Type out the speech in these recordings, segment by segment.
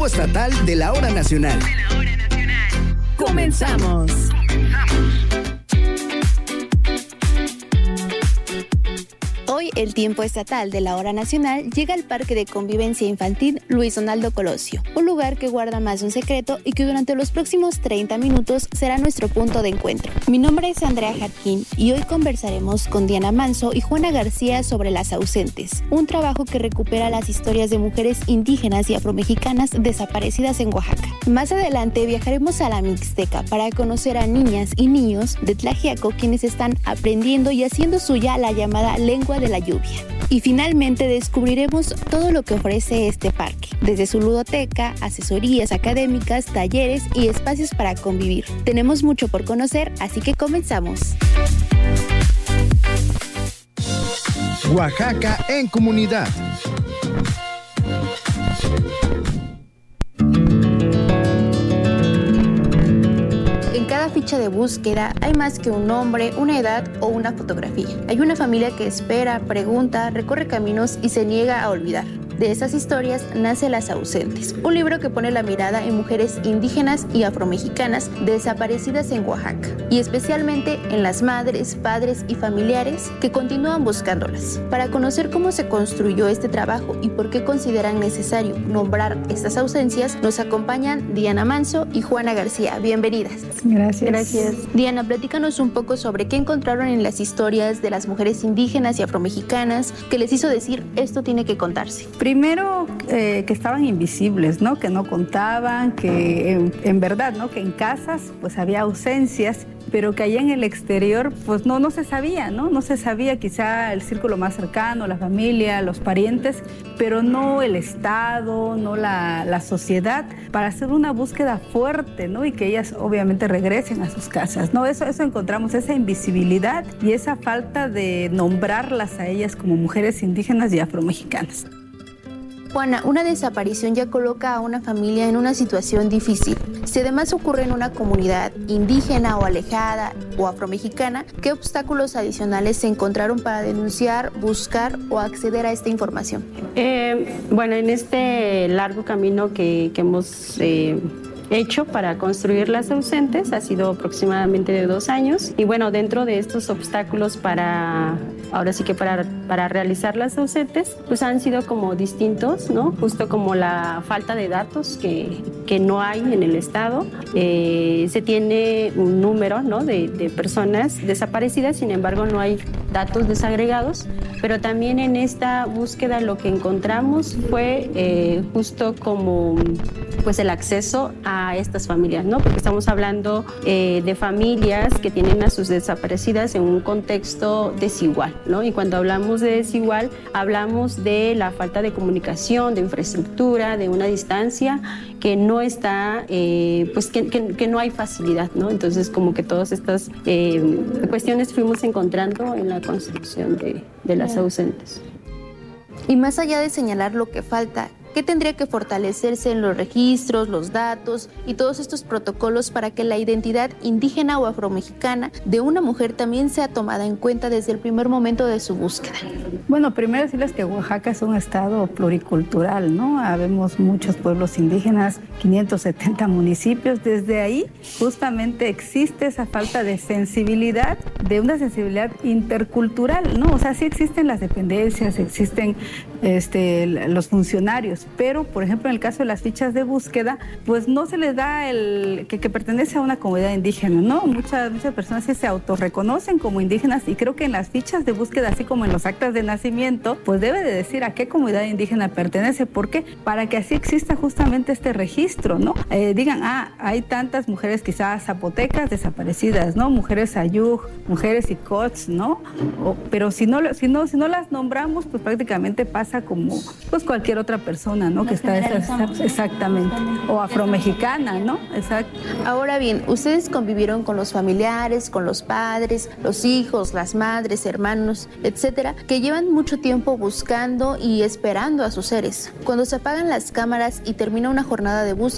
estatal de la Hora Nacional. ¡Comenzamos! Hoy el tiempo estatal de la Hora Nacional llega al Parque de Convivencia Infantil Luis Donaldo Colosio, un lugar que guarda más de un secreto y que durante los próximos 30 minutos será nuestro punto de encuentro. Mi nombre es Andrea Jarquín y hoy conversaremos con Diana Manso y Juana García sobre Las Ausentes, un trabajo que recupera las historias de mujeres indígenas y afromexicanas desaparecidas en Oaxaca. Más adelante viajaremos a la Mixteca para conocer a niñas y niños de Tlaxiaco quienes están aprendiendo y haciendo suya la llamada lengua de la lluvia. Y finalmente descubriremos todo lo que ofrece este parque, desde su ludoteca, asesorías académicas, talleres y espacios para convivir. Tenemos mucho por conocer, así que comenzamos. Oaxaca en comunidad. En cada ficha de búsqueda hay más que un nombre, una edad o una fotografía. Hay una familia que espera, pregunta, recorre caminos y se niega a olvidar. De esas historias nace Las Ausentes, un libro que pone la mirada en mujeres indígenas y afromexicanas desaparecidas en Oaxaca, y especialmente en las madres, padres y familiares que continúan buscándolas. Para conocer cómo se construyó este trabajo y por qué consideran necesario nombrar estas ausencias, nos acompañan Diana Manso y Juana García. Bienvenidas. Gracias. Diana, platícanos un poco sobre qué encontraron en las historias de las mujeres indígenas y afromexicanas que les hizo decir esto tiene que contarse. Primero, que estaban invisibles, ¿no? Que no contaban, que en verdad, ¿no? Que en casas pues había ausencias, pero que allá en el exterior pues no se sabía, ¿no? No se sabía, quizá el círculo más cercano, la familia, los parientes, pero no el Estado, no la sociedad, para hacer una búsqueda fuerte, ¿no? Y que ellas obviamente regresen a sus casas, ¿no? Eso encontramos, esa invisibilidad y esa falta de nombrarlas a ellas como mujeres indígenas y afromexicanas. Juana, una desaparición ya coloca a una familia en una situación difícil. Si además ocurre en una comunidad indígena o alejada o afromexicana, ¿qué obstáculos adicionales se encontraron para denunciar, buscar o acceder a esta información? Bueno, en este largo camino que hemos hecho para construir Las Ausentes ha sido aproximadamente de 2 años, y bueno, dentro de estos obstáculos para realizar Las Ausentes pues han sido como distintos, ¿no? Justo como la falta de datos que no hay en el estado. Se tiene un número, ¿no? de personas desaparecidas, sin embargo no hay datos desagregados, pero también en esta búsqueda lo que encontramos fue justo como pues el acceso a estas familias, ¿no? Porque estamos hablando de familias que tienen a sus desaparecidas en un contexto desigual, ¿no? Y cuando hablamos de desigual, hablamos de la falta de comunicación, de infraestructura, de una distancia que no está, pues que no hay facilidad, ¿no? Entonces, como que todas estas cuestiones fuimos encontrando en la construcción de Las Ausentes. Y más allá de señalar lo que falta, ¿qué tendría que fortalecerse en los registros, los datos y todos estos protocolos para que la identidad indígena o afromexicana de una mujer también sea tomada en cuenta desde el primer momento de su búsqueda? Bueno, primero decirles que Oaxaca es un estado pluricultural, ¿no? Habemos muchos pueblos indígenas, 570 municipios. Desde ahí justamente existe esa falta de sensibilidad, de una sensibilidad intercultural, ¿no? O sea, sí existen las dependencias, existen los funcionarios, pero por ejemplo en el caso de las fichas de búsqueda pues no se les da el que pertenece a una comunidad indígena, ¿no? Muchas personas sí se autorreconocen como indígenas, y creo que en las fichas de búsqueda, así como en los actas de nacimiento, pues debe de decir a qué comunidad indígena pertenece. ¿Por qué? Para que así exista justamente este registro, ¿no? Digan, hay tantas mujeres quizás zapotecas desaparecidas, ¿no? Mujeres ayug, mujeres icots, ¿no? Pero si no las nombramos, pues prácticamente pasa como pues cualquier otra persona, ¿no? Que está exactamente, o afromexicana, ¿no? Exacto. Ahora bien, ustedes convivieron con los familiares, con los padres, los hijos, las madres, hermanos, etcétera, que llevan mucho tiempo buscando y esperando a sus seres. Cuando se apagan las cámaras y termina una jornada de búsqueda,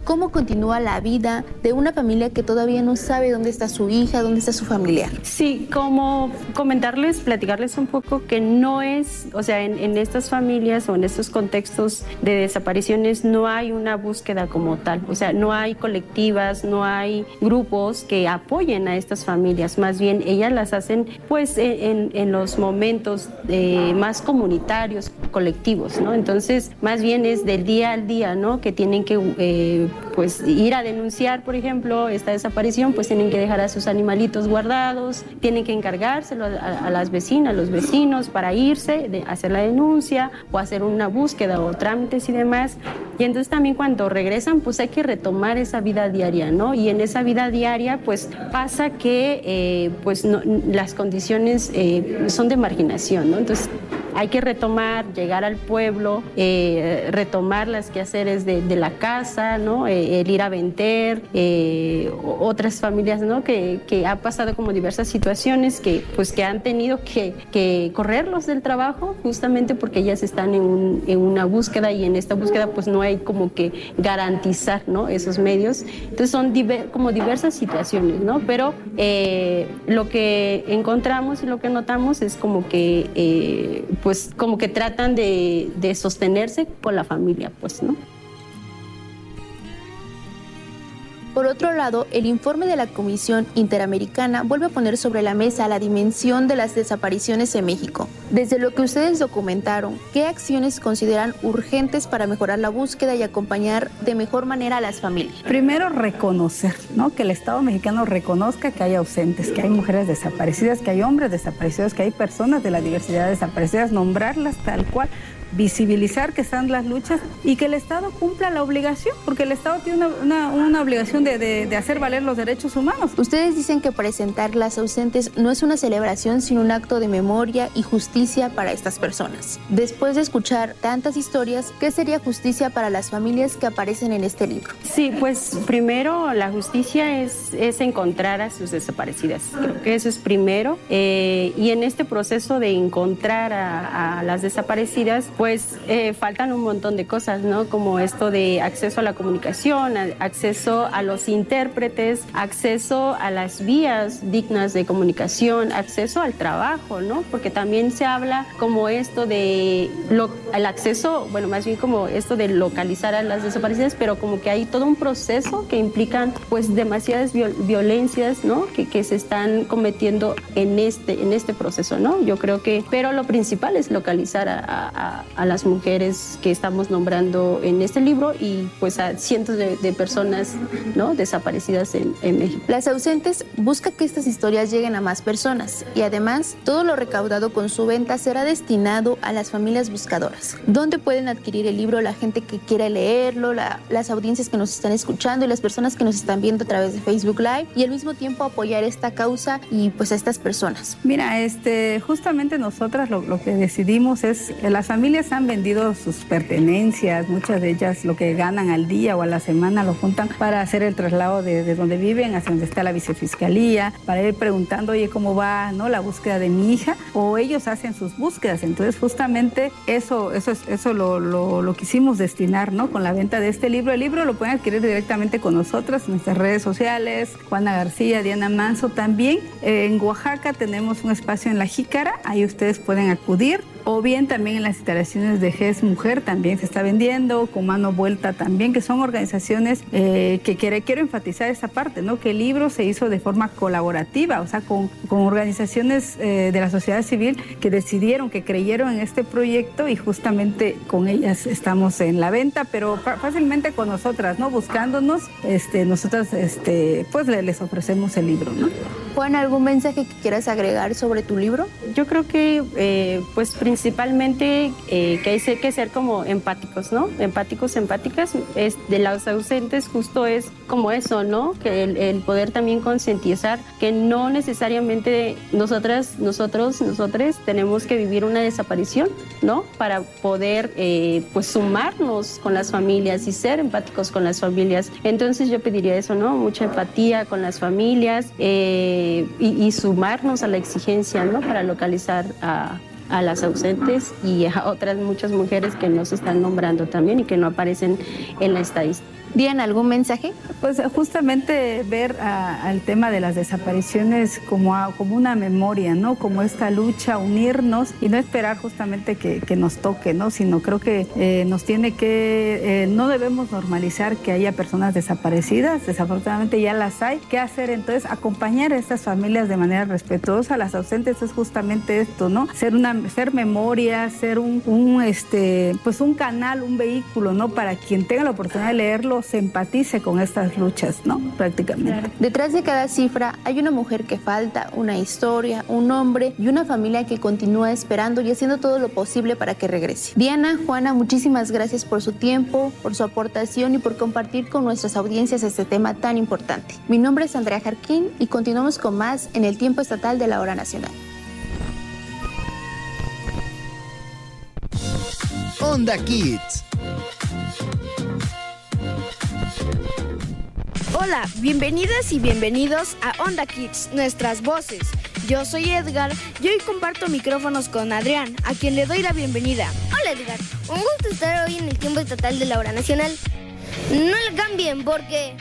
cómo continúa la vida de una familia que todavía no sabe dónde está su hija, dónde está su familiar. Sí, como platicarles un poco que no es, o sea, en estas familias o en estos contextos de desapariciones no hay una búsqueda como tal, o sea, no hay colectivas, no hay grupos que apoyen a estas familias, más bien ellas las hacen pues en los momentos más comunitarios, colectivos, ¿no? Entonces, más bien es del día al día, ¿no? Que tienen que pues ir a denunciar, por ejemplo, esta desaparición, pues tienen que dejar a sus animalitos guardados, tienen que encargárselo a las vecinas, a los vecinos para irse, hacer la denuncia o hacer una búsqueda o trámites y demás. Y entonces también cuando regresan, pues hay que retomar esa vida diaria, ¿no? Y en esa vida diaria, pues pasa que pues no, las condiciones son de marginación, ¿no? Entonces hay que retomar, llegar al pueblo, retomar las quehaceres de la casa, ¿no? El ir a vender, otras familias, ¿no? Que ha pasado como diversas situaciones que han tenido que correrlos del trabajo justamente porque ellas están en una búsqueda y en esta búsqueda pues no hay como que garantizar, ¿no? Esos medios. Entonces son como diversas situaciones, ¿no? Pero lo que encontramos y lo que notamos es como que pues como que tratan de sostenerse con la familia, pues, ¿no? Por otro lado, el informe de la Comisión Interamericana vuelve a poner sobre la mesa la dimensión de las desapariciones en México. Desde lo que ustedes documentaron, ¿qué acciones consideran urgentes para mejorar la búsqueda y acompañar de mejor manera a las familias? Primero, reconocer, ¿no? Que el Estado mexicano reconozca que hay ausentes, que hay mujeres desaparecidas, que hay hombres desaparecidos, que hay personas de la diversidad desaparecidas, nombrarlas tal cual, visibilizar que están las luchas y que el Estado cumpla la obligación, porque el Estado tiene una obligación de hacer valer los derechos humanos. Ustedes dicen que presentar las ausentes no es una celebración, sino un acto de memoria y justicia para estas personas. Después de escuchar tantas historias, ¿qué sería justicia para las familias que aparecen en este libro? Sí, pues primero la justicia es encontrar a sus desaparecidas. Creo que eso es primero. Y en este proceso de encontrar a las desaparecidas, pues faltan un montón de cosas, ¿no? Como esto de acceso a la comunicación, acceso a los intérpretes, acceso a las vías dignas de comunicación, acceso al trabajo, ¿no? Porque también se habla como esto de el acceso, bueno, más bien como esto de localizar a las desaparecidas, pero como que hay todo un proceso que implican pues demasiadas violencias, ¿no? Que se están cometiendo en este proceso, ¿no? Yo creo que, pero lo principal es localizar a las mujeres que estamos nombrando en este libro y pues a cientos de personas, ¿no? Desaparecidas en México. Las ausentes busca que estas historias lleguen a más personas y además todo lo recaudado con su venta será destinado a las familias buscadoras. ¿Dónde pueden adquirir el libro la gente que quiera leerlo, las audiencias que nos están escuchando y las personas que nos están viendo a través de Facebook Live y al mismo tiempo apoyar esta causa y pues a estas personas? Mira, justamente nosotras lo que decidimos es que las familias han vendido sus pertenencias, muchas de ellas lo que ganan al día o a la semana lo juntan para hacer el traslado de donde viven hacia donde está la vicefiscalía, para ir preguntando, oye, ¿cómo va, no, la búsqueda de mi hija? O ellos hacen sus búsquedas. Entonces, justamente eso lo quisimos destinar, ¿no? Con la venta de este libro. El libro lo pueden adquirir directamente con nosotras en nuestras redes sociales, Juana García, Diana Manso también. En Oaxaca tenemos un espacio en La Jícara, ahí ustedes pueden acudir. O bien también en las instalaciones de GES Mujer también se está vendiendo, con Mano Vuelta también, que son organizaciones que quiero enfatizar esa parte, ¿no? Que el libro se hizo de forma colaborativa, o sea, con organizaciones de la sociedad civil que decidieron, que creyeron en este proyecto y justamente con ellas estamos en la venta, pero fácilmente con nosotras, ¿no? Buscándonos, nosotras pues les ofrecemos el libro, ¿no? Juan, ¿algún mensaje que quieras agregar sobre tu libro? Yo creo que pues principalmente que hay que ser como empáticos, ¿no? Empáticas. De los ausentes justo es como eso, ¿no? Que el poder también concientizar que no necesariamente nosotros tenemos que vivir una desaparición, ¿no? Para poder pues sumarnos con las familias y ser empáticos con las familias. Entonces yo pediría eso, ¿no? Mucha empatía con las familias y sumarnos a la exigencia, ¿no? Para localizar a las ausentes y a otras muchas mujeres que nos están nombrando también y que no aparecen en la estadística. Diana, ¿algún mensaje? Pues justamente ver al tema de las desapariciones como una memoria, ¿no? Como esta lucha, unirnos y no esperar justamente que nos toque, ¿no? Sino creo que nos tiene que, no debemos normalizar que haya personas desaparecidas, desafortunadamente ya las hay. ¿Qué hacer entonces? Acompañar a estas familias de manera respetuosa. Las ausentes es justamente esto, ¿no? Ser memoria, ser un canal, un vehículo, ¿no? Para quien tenga la oportunidad de leerlo, se empatice con estas luchas, ¿no? Prácticamente. Claro. Detrás de cada cifra hay una mujer que falta, una historia, un hombre y una familia que continúa esperando y haciendo todo lo posible para que regrese. Diana, Juana, muchísimas gracias por su tiempo, por su aportación y por compartir con nuestras audiencias este tema tan importante. Mi nombre es Andrea Jarquín y continuamos con más en el tiempo estatal de la hora nacional. Onda Kids. Hola, bienvenidas y bienvenidos a Onda Kids, nuestras voces. Yo soy Edgar y hoy comparto micrófonos con Adrián, a quien le doy la bienvenida. Hola Edgar, un gusto estar hoy en el tiempo estatal de la hora nacional. No le cambien porque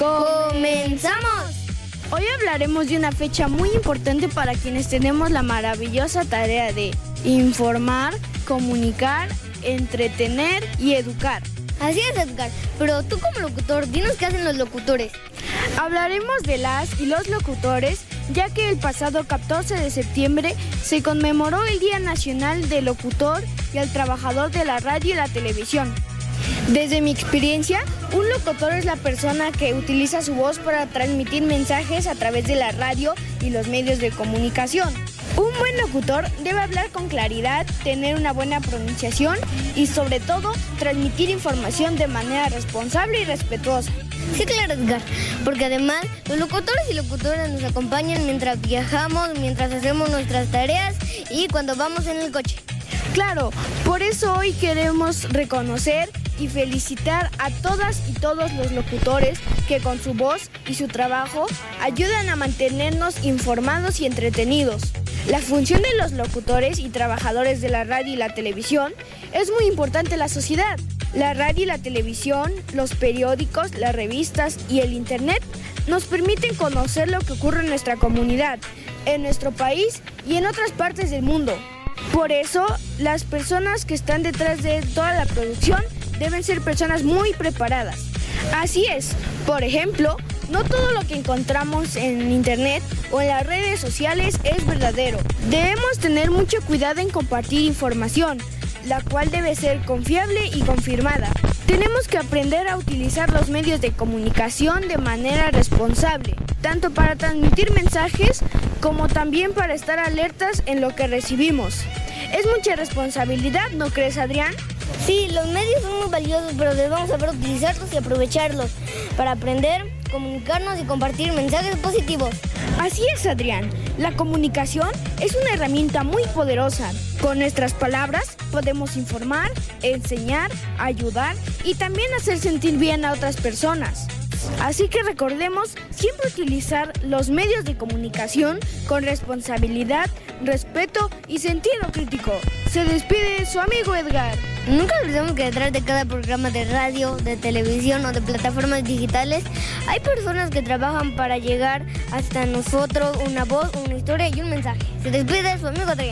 ¡comenzamos! Hoy hablaremos de una fecha muy importante para quienes tenemos la maravillosa tarea de informar, comunicar, entretener y educar. Así es, Edgar, pero tú como locutor, dinos qué hacen los locutores. Hablaremos de las y los locutores, ya que el pasado 14 de septiembre se conmemoró el Día Nacional del Locutor y el Trabajador de la Radio y la Televisión. Desde mi experiencia, un locutor es la persona que utiliza su voz para transmitir mensajes a través de la radio y los medios de comunicación. Un buen locutor debe hablar con claridad, tener una buena pronunciación y sobre todo transmitir información de manera responsable y respetuosa. Sí, claro, Edgar, porque además los locutores y locutoras nos acompañan mientras viajamos, mientras hacemos nuestras tareas y cuando vamos en el coche. Claro, por eso hoy queremos reconocer y felicitar a todas y todos los locutores que con su voz y su trabajo ayudan a mantenernos informados y entretenidos. La función de los locutores y trabajadores de la radio y la televisión es muy importante en la sociedad. La radio y la televisión, los periódicos, las revistas y el internet nos permiten conocer lo que ocurre en nuestra comunidad, en nuestro país y en otras partes del mundo. Por eso, las personas que están detrás de toda la producción deben ser personas muy preparadas. Así es, por ejemplo, no todo lo que encontramos en internet o en las redes sociales es verdadero. Debemos tener mucho cuidado en compartir información, la cual debe ser confiable y confirmada. Tenemos que aprender a utilizar los medios de comunicación de manera responsable, tanto para transmitir mensajes como también para estar alertas en lo que recibimos. Es mucha responsabilidad, ¿no crees, Adrián? Sí, los medios son muy valiosos, pero debemos saber utilizarlos y aprovecharlos para aprender, comunicarnos y compartir mensajes positivos. Así es, Adrián. La comunicación es una herramienta muy poderosa. Con nuestras palabras podemos informar, enseñar, ayudar y también hacer sentir bien a otras personas. Así que recordemos siempre utilizar los medios de comunicación con responsabilidad, respeto y sentido crítico. Se despide su amigo Edgar. Nunca olvidemos que detrás de cada programa de radio, de televisión o de plataformas digitales hay personas que trabajan para llegar hasta nosotros una voz, una historia y un mensaje. Se despide su amigo Adrián.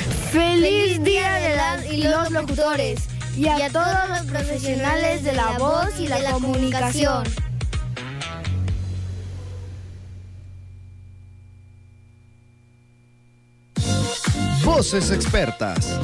¡Feliz Día de las y los locutores! Y a todos los profesionales de la voz y la comunicación. Voces expertas.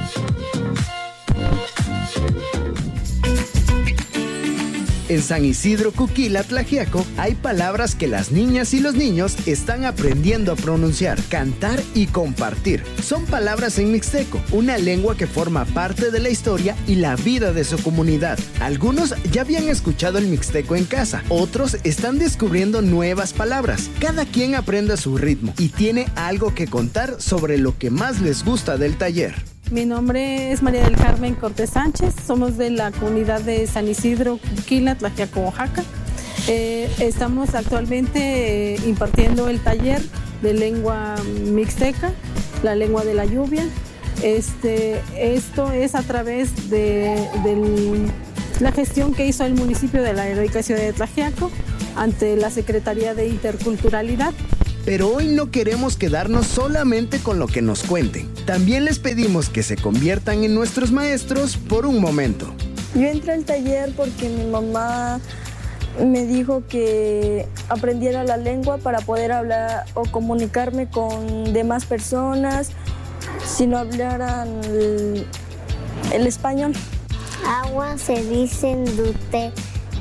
En San Isidro, Cuquila, Tlaxiaco, hay palabras que las niñas y los niños están aprendiendo a pronunciar, cantar y compartir. Son palabras en mixteco, una lengua que forma parte de la historia y la vida de su comunidad. Algunos ya habían escuchado el mixteco en casa, otros están descubriendo nuevas palabras. Cada quien aprende a su ritmo y tiene algo que contar sobre lo que más les gusta del taller. Mi nombre es María del Carmen Cortés Sánchez, somos de la comunidad de San Isidro, Cuquila, Tlaxiaco, Oaxaca. Estamos actualmente impartiendo el taller de lengua mixteca, la lengua de la lluvia. Esto es a través del la gestión que hizo el municipio de la heroica ciudad de Tlaxiaco ante la Secretaría de Interculturalidad. Pero hoy no queremos quedarnos solamente con lo que nos cuenten. También les pedimos que se conviertan en nuestros maestros por un momento. Yo entré al taller porque mi mamá me dijo que aprendiera la lengua para poder hablar o comunicarme con demás personas si no hablaran el español. Agua se dice dute,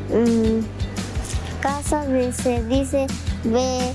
casa se dice ve,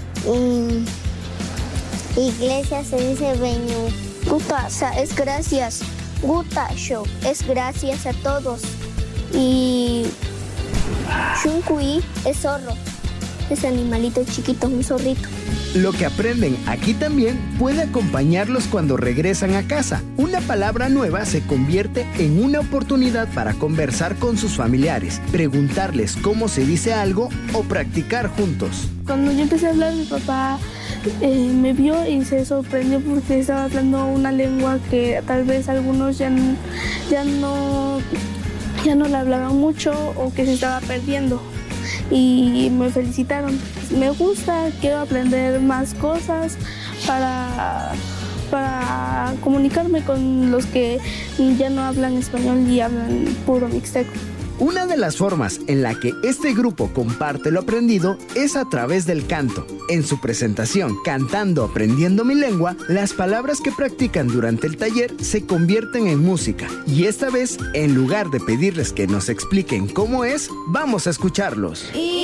iglesia se dice veñu. Gutasa es gracias, gutasho es gracias a todos y Xuncui es zorro, es animalito chiquito, un zorrito. Lo que aprenden aquí también puede acompañarlos cuando regresan a casa. Una palabra nueva se convierte en una oportunidad para conversar con sus familiares, preguntarles cómo se dice algo o practicar juntos. Cuando yo empecé a hablar, mi papá me vio y se sorprendió porque estaba hablando una lengua que tal vez algunos ya no la hablaban mucho o que se estaba perdiendo. Y me felicitaron. Me gusta, quiero aprender más cosas para comunicarme con los que ya no hablan español y hablan puro mixteco. Una de las formas en la que este grupo comparte lo aprendido es a través del canto. En su presentación, Cantando Aprendiendo Mi Lengua, las palabras que practican durante el taller se convierten en música. Y esta vez, en lugar de pedirles que nos expliquen cómo es, vamos a escucharlos.